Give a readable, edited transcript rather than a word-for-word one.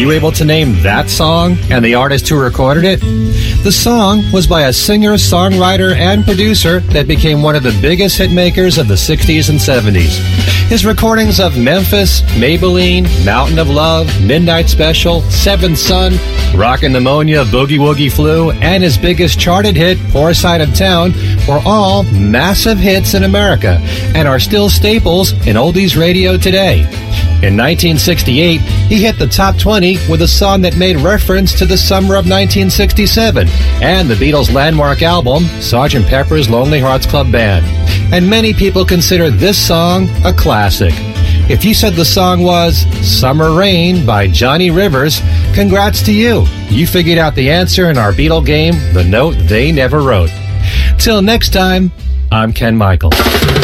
you able to name that song and the artist who recorded it? The song was by a singer, songwriter, and producer that became one of the biggest hit makers of the 60s and 70s. His recordings of Memphis, Maybelline, Mountain of Love, Midnight Special, Seventh Son, Rockin' Pneumonia, Boogie Woogie Flu, and his biggest charted hit, Poor Side of Town, were all massive hits in America and are still staples in oldies radio today. In 1968, he hit the top 20 with a song that made reference to the summer of 1967 and the Beatles' landmark album, Sgt. Pepper's Lonely Hearts Club Band. And many people consider this song a classic. If you said the song was Summer Rain by Johnny Rivers, congrats to you. You figured out the answer in our Beatle game, The Note They Never Wrote. Till next time, I'm Ken Michael.